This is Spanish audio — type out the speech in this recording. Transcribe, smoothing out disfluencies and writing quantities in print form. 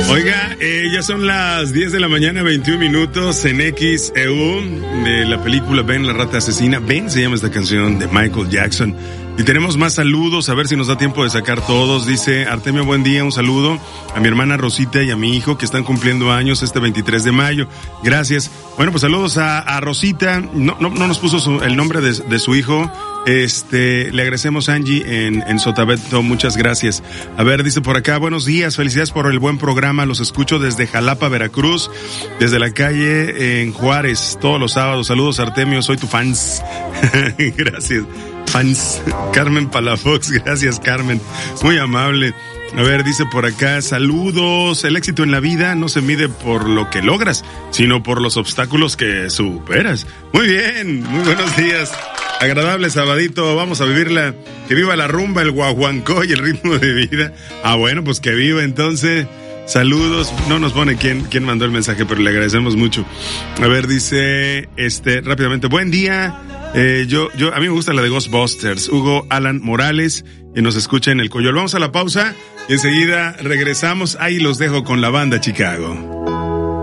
Oiga, ya son las 10 de la mañana, 21 minutos en XEU de la película Ben, la rata asesina. Ben se llama esta canción de Michael Jackson. Y tenemos más saludos, a ver si nos da tiempo de sacar todos. Dice Artemio, buen día, un saludo a mi hermana Rosita y a mi hijo que están cumpliendo años este 23 de mayo. Gracias. Bueno, pues saludos a Rosita. No nos puso el nombre de su hijo. Le agradecemos Angie en Sotavento, muchas gracias. A ver, dice por acá, buenos días, felicidades por el buen programa, los escucho desde Jalapa, Veracruz, desde la calle en Juárez, todos los sábados. Saludos Artemio, soy tu fans. Gracias. Fans. Carmen Palafox, gracias Carmen, muy amable. A ver, dice por acá, saludos, el éxito en la vida no se mide por lo que logras, sino por los obstáculos que superas. Muy bien, muy buenos días, agradable sabadito, vamos a vivirla, que viva la rumba, el guaguancó y el ritmo de vida. Ah, bueno, pues que viva entonces. Saludos, no nos pone quién mandó el mensaje, pero le agradecemos mucho. A ver, dice, rápidamente, buen día. A mí me gusta la de Ghostbusters, Hugo Alan Morales, y nos escucha en el Coyol. Vamos a la pausa y enseguida regresamos. Ahí los dejo con la banda Chicago.